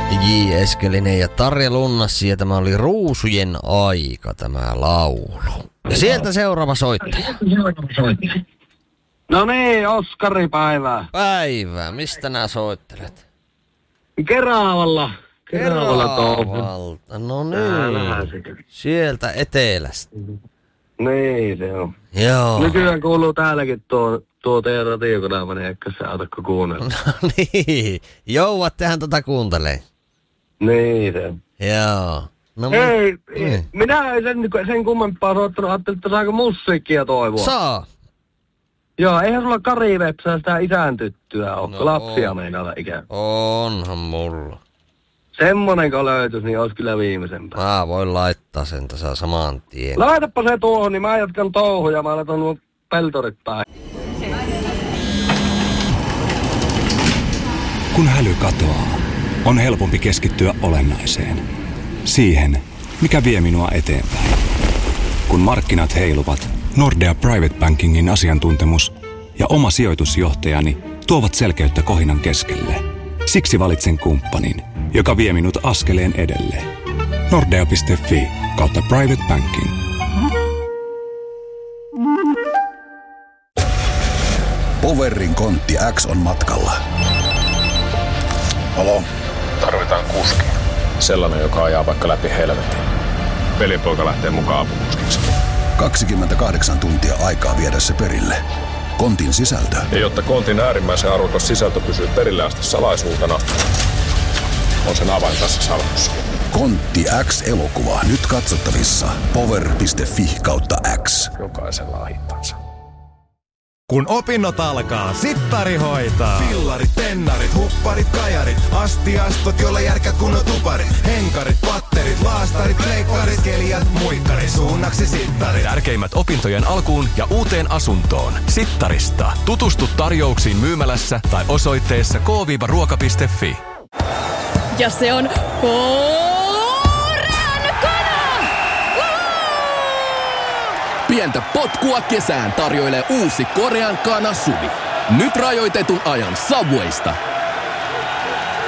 J. Eskelinen ja Tarja Lunnassi, ja tämä oli Ruusujen aika, tämä laulu. Ja sieltä seuraava soittaja. No niin, Oskari, päivää. Päivää, mistä nää soittelet? Keravalla Keravalta, no niin. Sieltä etelästä. Niin, se on. Joo. Nykyään kuuluu täälläkin tuo teidän radiokanava, niin ehkä sä autatko kuunnella. No niin, jouvattehan tätä kuuntelee. Niin, se on. Joo. No, Ei, niin. minä en sen kummempaa soittanut, ajattelin, että saako musiikkia toivoa. Saa. Joo, eihän sulla Kari Vepsää sitä isän tyttöä ole, No, lapsia meinaa ikään. Onhan mulla. Semmonen kun löytyisi, niin olisi kyllä viimeisempää. Mä voin laittaa sen tässä saman tien. Laitapa se tuohon, niin mä jatkan touhuja, mä laitan nuo peltorit päin. Kun häly katoaa, on helpompi keskittyä olennaiseen. Siihen, mikä vie minua eteenpäin. Kun markkinat heiluvat, Nordea Private Bankingin asiantuntemus ja oma sijoitusjohtajani tuovat selkeyttä kohinan keskelle. Siksi valitsen kumppanin, joka vie minut askeleen edelle. Nordea.fi/private banking. Powerin kontti X on matkalla. Halo, tarvitaan kuski. Sellainen, joka ajaa vaikka läpi helvetin. Velipoika lähtee mukaan apukuskiksi. 28 tuntia aikaa viedä se perille. Kontin sisältö. Ja jotta kontin äärimmäisen arvokas sisältö pysyy perille asti salaisuutena, on sen avain tässä salkussa. Kontti X-elokuva nyt katsottavissa power.fi/X. Jokaisella on hintansa. Kun opinnot alkaa, Sittari hoitaa. Fillarit, pennarit, hupparit, kajarit, astiastot, jolle järkät kunnon tuparit. Henkarit, patterit, laastarit, pleikkarit, kelijat, muikkarit. Suunnaksi Sittari. Tärkeimmät opintojen alkuun ja uuteen asuntoon. Sittarista. Tutustu tarjouksiin myymälässä tai osoitteessa k-ruoka.fi. Ja se on Korean kana! Pientä potkua kesään tarjoilee uusi Korean kana Subi. Nyt rajoitetun ajan Subwaysta.